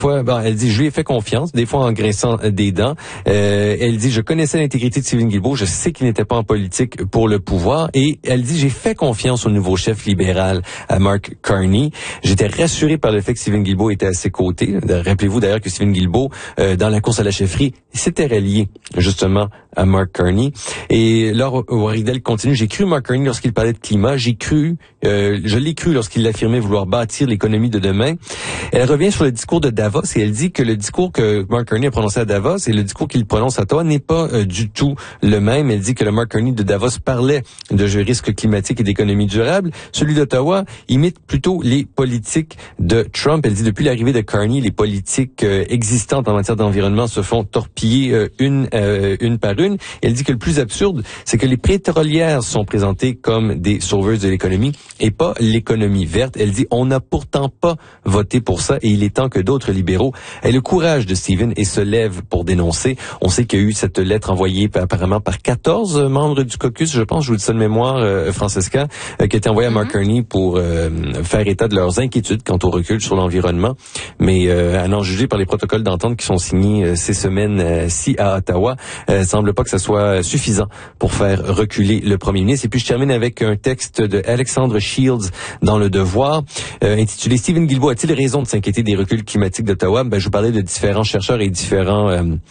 Elle dit, je lui ai fait confiance, des fois en grinçant des dents. Elle dit, je connaissais l'intégrité de Stephen Guilbeault, je sais qu'il n'était pas en politique pour le pouvoir. Et elle dit, j'ai fait confiance au nouveau chef libéral, à Mark Carney. J'étais rassuré par le fait que Stephen Guilbeault était à ses côtés. Rappelez-vous d'ailleurs que Stephen Guilbeault, dans la course à la chefferie, s'était rallié justement à Mark Carney. Et Laure Warrigal continue, j'ai cru Mark Carney lorsqu'il parlait de climat, je l'ai cru lorsqu'il affirmait vouloir bâtir l'économie de demain. Elle revient sur le discours de Davos et elle dit que le discours que Mark Carney a prononcé à Davos et le discours qu'il prononce à Ottawa n'est pas du tout le même. Elle dit que le Mark Carney de Davos parlait de risques climatiques et d'économie durable. Celui d'Ottawa imite plutôt les politiques de Trump. Elle dit depuis l'arrivée de Carney, les politiques existantes en matière d'environnement se font torpiller une par une. Elle dit que le plus absurde, c'est que les pétrolières sont présentées comme des sauveuses de l'économie et pas l'économie verte. Elle dit on n'a pourtant pas voté pour ça et il est temps que d'autres libéraux aient le courage de Stephen et se lèvent pour dénoncer. On sait qu'il y a eu cette lettre envoyée apparemment par 14 membres du caucus, je pense, je vous dis ça de mémoire, Francesca, qui a été envoyée à Mark Carney pour faire état de leurs inquiétudes quant au recul sur l'environnement. Mais à en juger par les protocoles d'entente qui sont signés ces semaines-ci à Ottawa, semble pas que ça soit suffisant pour faire reculer le premier ministre. Et puis je termine avec un texte de Alexandre Shields dans Le Devoir, intitulé « Stephen Guilbeault a-t-il raison de s'inquiéter des reculs climatiques d'Ottawa ?» Je vous parlais de différents chercheurs et différents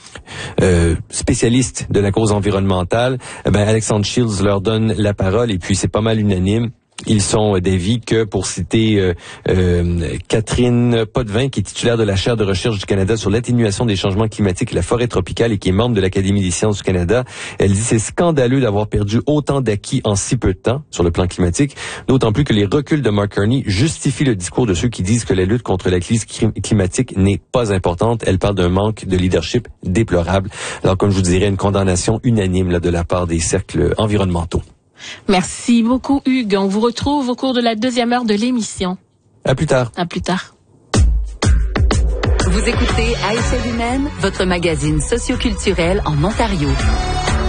spécialistes de la cause environnementale. Alexandre Shields leur donne la parole et puis c'est pas mal unanime. Ils sont d'avis que, pour citer Catherine Potvin, qui est titulaire de la chaire de recherche du Canada sur l'atténuation des changements climatiques et la forêt tropicale et qui est membre de l'Académie des sciences du Canada, elle dit c'est scandaleux d'avoir perdu autant d'acquis en si peu de temps sur le plan climatique, d'autant plus que les reculs de Mark Carney justifient le discours de ceux qui disent que la lutte contre la crise climatique n'est pas importante. Elle parle d'un manque de leadership déplorable. Alors, comme je vous dirais, une condamnation unanime de la part des cercles environnementaux. Merci beaucoup, Hugues. On vous retrouve au cours de la deuxième heure de l'émission. À plus tard. À plus tard. Vous écoutez À échelle humaine, votre magazine socioculturel en Ontario.